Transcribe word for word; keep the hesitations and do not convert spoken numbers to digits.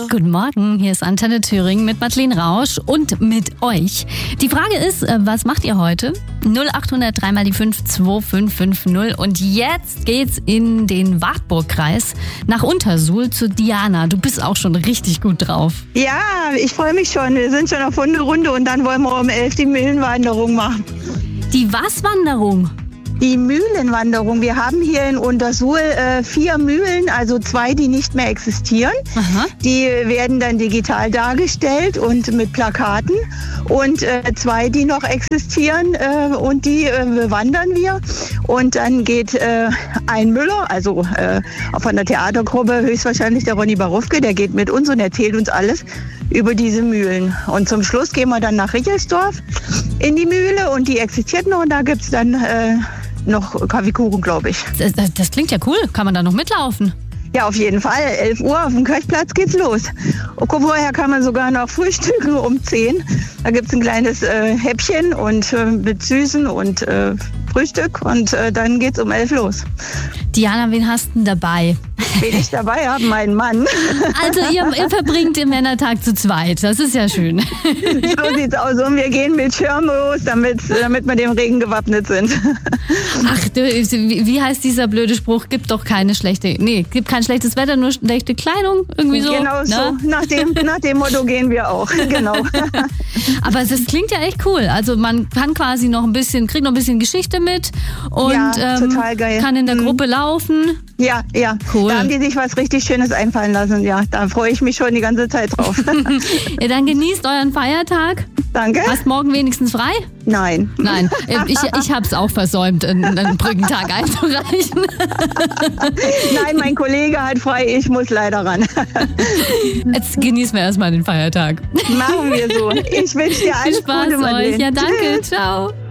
Guten Morgen, hier ist Antenne Thüringen mit Madeleine Rausch und mit euch. Die Frage ist, was macht ihr heute? null acht null null drei mal die fünf zwei fünf fünf null und jetzt geht's in den Wartburgkreis nach Untersuhl zu Diana. Du bist auch schon richtig gut drauf. Ja, ich freue mich schon. Wir sind schon auf Hunderunde und dann wollen wir um elf die Mühlenwanderung machen. Die was-Wanderung? Die Mühlenwanderung. Wir haben hier in Untersuhl äh, vier Mühlen, also zwei, die nicht mehr existieren. Aha. Die werden dann digital dargestellt und mit Plakaten. Und äh, zwei, die noch existieren äh, und die äh, bewandern wir. Und dann geht äh, ein Müller, also äh, von der Theatergruppe höchstwahrscheinlich der Ronny Barufke, der geht mit uns und erzählt uns alles über diese Mühlen. Und zum Schluss gehen wir dann nach Richelsdorf in die Mühle und die existiert noch und da gibt es dann äh, noch Kaffeekuchen, glaube ich. Das, das, das klingt ja cool. Kann man da noch mitlaufen? Ja, auf jeden Fall. elf Uhr auf dem Kirchplatz geht's los. Und vorher kann man sogar noch frühstücken um zehn. Da gibt's ein kleines äh, Häppchen und äh, mit Süßen und äh, Frühstück und äh, dann geht's um elf los. Diana, wen hast du denn dabei? Wen ich dabei habe? Meinen Mann. Also ihr, ihr verbringt den Männertag zu zweit. Das ist ja schön. So sieht's aus. Und wir gehen mit Schirm los, damit, damit wir dem Regen gewappnet sind. Ach, du, wie heißt dieser blöde Spruch? Gibt doch keine schlechte, nee, gibt kein schlechtes Wetter, nur schlechte Kleidung, irgendwie so. Genau ne? so. Nach dem, nach dem Motto gehen wir auch. Genau. Aber das klingt ja echt cool. Also man kann quasi noch ein bisschen, kriegt noch ein bisschen Geschichte mit und ja, ähm, total geil. kann in der Gruppe laufen. Ja, ja. Cool. Da haben die sich was richtig Schönes einfallen lassen. Ja, da freue ich mich schon die ganze Zeit drauf. Ja, dann genießt euren Feiertag. Danke. Hast morgen wenigstens frei? Nein. Nein, ich, ich habe es auch versäumt, einen, einen Brückentag einzureichen. Nein, mein Kollege hat frei, ich muss leider ran. Jetzt genießen wir erstmal den Feiertag. Machen wir so. Ich wünsche dir alles Viel Spaß Gute, Madeleine. euch. Ja, danke. Tschüss. Ciao.